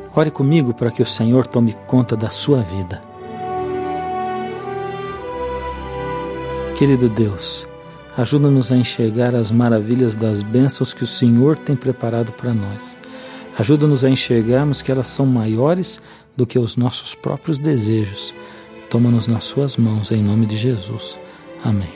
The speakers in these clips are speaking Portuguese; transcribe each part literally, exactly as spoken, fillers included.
Ore comigo para que o Senhor tome conta da sua vida. Querido Deus, ajuda-nos a enxergar as maravilhas das bênçãos que o Senhor tem preparado para nós. Ajuda-nos a enxergarmos que elas são maiores do que os nossos próprios desejos. Toma-nos nas suas mãos, em nome de Jesus. Amém.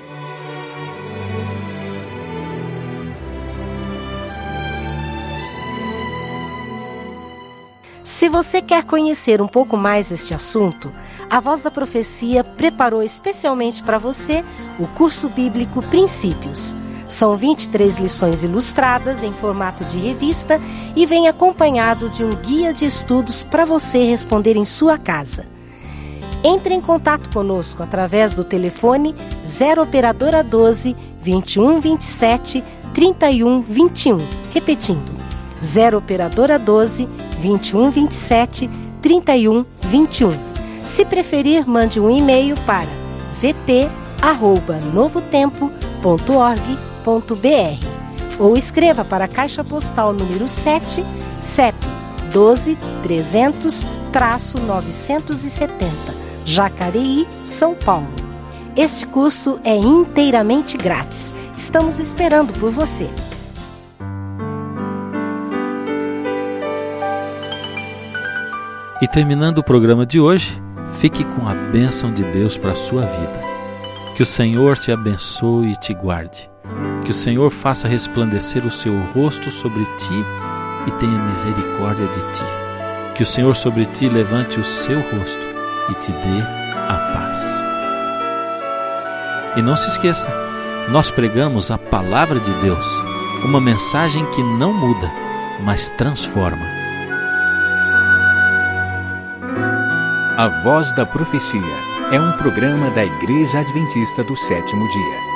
Se você quer conhecer um pouco mais este assunto, a Voz da Profecia preparou especialmente para você o curso bíblico Princípios. São vinte e três lições ilustradas em formato de revista e vem acompanhado de um guia de estudos para você responder em sua casa. Entre em contato conosco através do telefone zero operadora doze, vinte e um, vinte e sete, trinta e um, vinte e um. Repetindo, zero operadora doze, vinte e um, vinte e sete, trinta e um, vinte e um. Se preferir, mande um e-mail para v p arroba novo tempo ponto org ponto b r ou escreva para a Caixa Postal número sete, C E P doze, trezentos, novecentos e setenta, Jacareí, São Paulo. Este curso é inteiramente grátis. Estamos esperando por você. E terminando o programa de hoje, fique com a bênção de Deus para a sua vida. Que o Senhor te abençoe e te guarde. Que o Senhor faça resplandecer o seu rosto sobre ti e tenha misericórdia de ti. Que o Senhor sobre ti levante o seu rosto e te dê a paz. E não se esqueça, nós pregamos a palavra de Deus, uma mensagem que não muda, mas transforma. A Voz da Profecia é um programa da Igreja Adventista do Sétimo Dia.